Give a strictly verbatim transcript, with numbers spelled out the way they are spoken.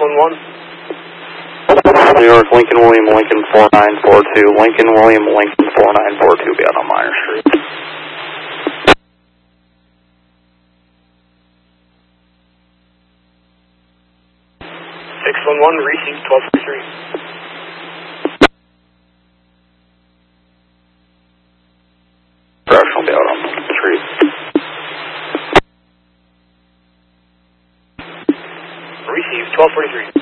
one one. New York, Lincoln William, Lincoln four nine four two. Lincoln William, Lincoln four nine four two, be out on Minor Street. six one one, receive twelve forty-three. Crash will be out on Minor Street. Receive twelve forty-three.